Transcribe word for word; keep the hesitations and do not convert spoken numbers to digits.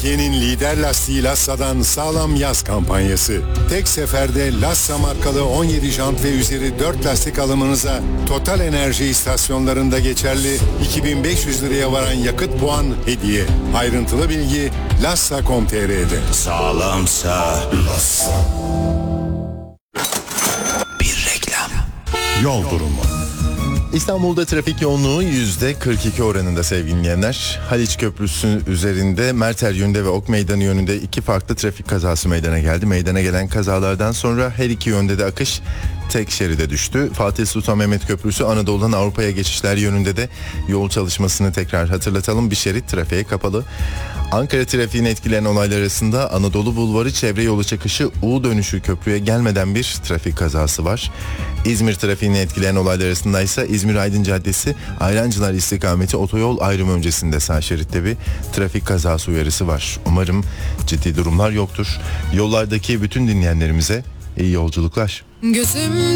Türkiye'nin lider lastiği Lassa'dan sağlam yaz kampanyası. Tek seferde Lassa markalı on yedi jant ve üzeri dört lastik alımınıza Total Enerji istasyonlarında geçerli iki bin beş yüz liraya varan yakıt puan hediye. Ayrıntılı bilgi lassa nokta com nokta tr'de. Sağlamsa Lassa. Bir reklam. Yol durumu. İstanbul'da trafik yoğunluğu yüzde kırk iki oranında sevgili dinleyenler. Haliç Köprüsü üzerinde Merter yönünde ve Ok Meydanı yönünde iki farklı trafik kazası meydana geldi. Meydana gelen kazalardan sonra her iki yönde de akış tek şeride düştü. Fatih Sultan Mehmet Köprüsü Anadolu'dan Avrupa'ya geçişler yönünde de yol çalışmasını tekrar hatırlatalım. Bir şerit trafiğe kapalı. Ankara trafiğini etkileyen olaylar arasında Anadolu Bulvarı çevre yolu çıkışı U dönüşü köprüye gelmeden bir trafik kazası var. İzmir trafiğini etkileyen olaylar arasında ise İzmir Aydın Caddesi Ayrancılar istikameti otoyol ayrımı öncesinde sağ şeritte bir trafik kazası uyarısı var. Umarım ciddi durumlar yoktur. Yollardaki bütün dinleyenlerimize iyi yolculuklar. Gözüm